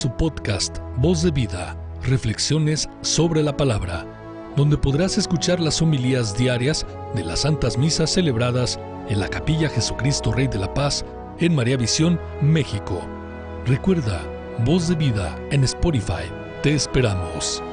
Su podcast Voz de Vida, reflexiones sobre la palabra, donde podrás escuchar las homilías diarias de las santas misas celebradas en la Capilla Jesucristo Rey de la Paz en María Visión, México. Recuerda, Voz de Vida en Spotify. Te esperamos.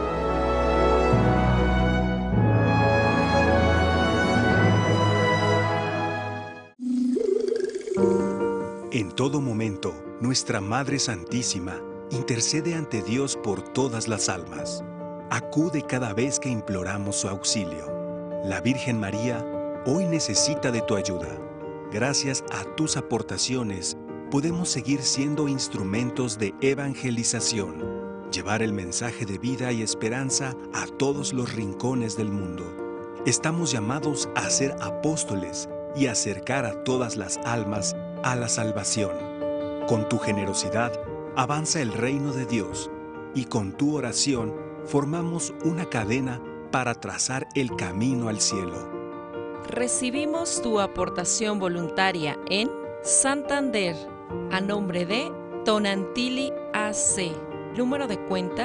En todo momento, nuestra Madre Santísima intercede ante Dios por todas las almas. Acude cada vez que imploramos su auxilio. La Virgen María hoy necesita de tu ayuda. Gracias a tus aportaciones, podemos seguir siendo instrumentos de evangelización, llevar el mensaje de vida y esperanza a todos los rincones del mundo. Estamos llamados a ser apóstoles y acercar a todas las almas a la salvación. Con tu generosidad avanza el reino de Dios y con tu oración formamos una cadena para trazar el camino al cielo. Recibimos tu aportación voluntaria en Santander, a nombre de Tonantili AC, número de cuenta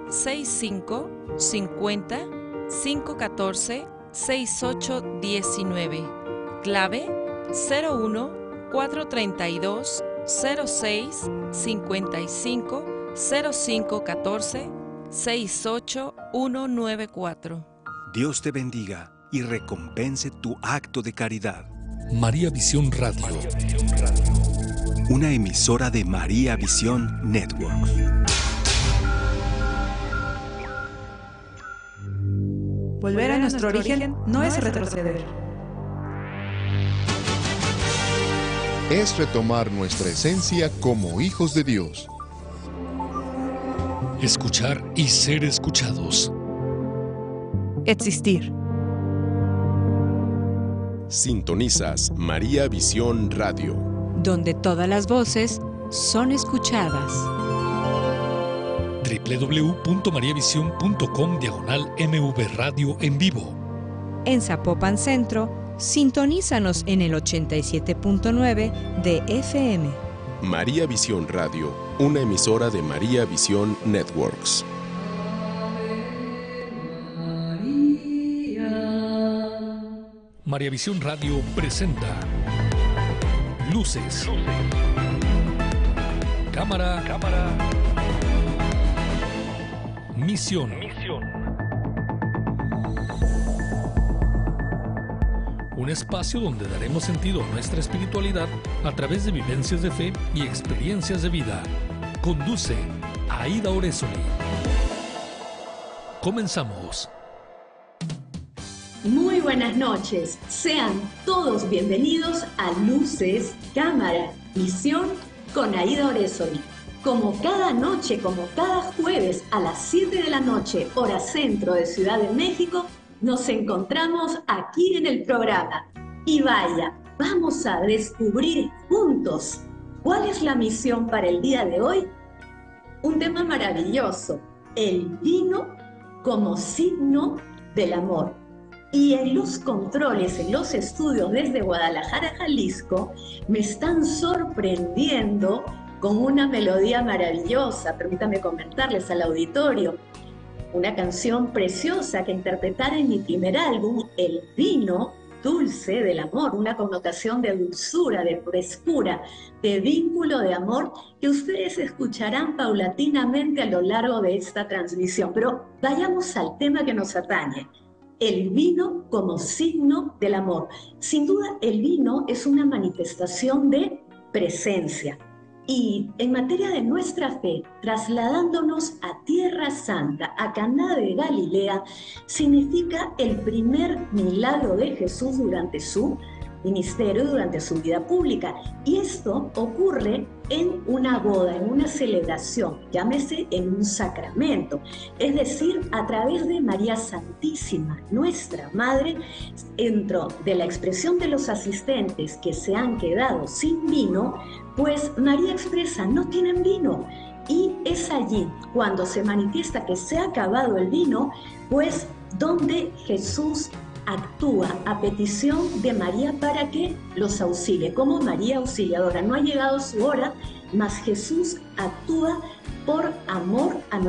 6550-514-6819, clave 01-432 06 55 05 14 68194. Dios te bendiga y recompense tu acto de caridad. María Visión Radio. Una emisora de María Visión Network. Volver a nuestro origen no es retroceder. Es retomar nuestra esencia como hijos de Dios. Escuchar y ser escuchados. Existir. Sintonizas María Visión Radio, donde todas las voces son escuchadas. www.mariavision.com/MV Radio en vivo. En Zapopan Centro, sintonízanos en el 87.9 de FM. María Visión Radio, una emisora de María Visión Networks. María Visión Radio presenta Luces. Cámara. Misión. Un espacio donde daremos sentido a nuestra espiritualidad a través de vivencias de fe y experiencias de vida. Conduce Aida Orezoli. Comenzamos. Muy buenas noches. Sean todos bienvenidos a Luces, Cámara, Visión con Aida Orezoli. Como cada noche, como cada jueves a las 7 de la noche, hora centro de Ciudad de México, nos encontramos aquí en el programa. Y vaya, vamos a descubrir juntos cuál es la misión para el día de hoy. Un tema maravilloso, el vino como signo del amor. Y en los controles, en los estudios desde Guadalajara, Jalisco, me están sorprendiendo con una melodía maravillosa. Permítame comentarles al auditorio. Una canción preciosa que interpretara en mi primer álbum, El vino dulce del amor, una connotación de dulzura, de frescura, de vínculo de amor que ustedes escucharán paulatinamente a lo largo de esta transmisión. Pero vayamos al tema que nos atañe. El vino como signo del amor. Sin duda, el vino es una manifestación de presencia. Y en materia de nuestra fe, trasladándonos a Tierra Santa, a Caná de Galilea, significa el primer milagro de Jesús durante su ministerio, durante su vida pública. Y esto ocurre en una boda, en una celebración, llámese en un sacramento, es decir, a través de María Santísima, nuestra Madre, dentro de la expresión de los asistentes que se han quedado sin vino, pues María expresa, no tienen vino. Y es allí, cuando se manifiesta que se ha acabado el vino, pues donde Jesús actúa a petición de María para que los auxilie, como María Auxiliadora. No ha llegado su hora, mas Jesús actúa por amor a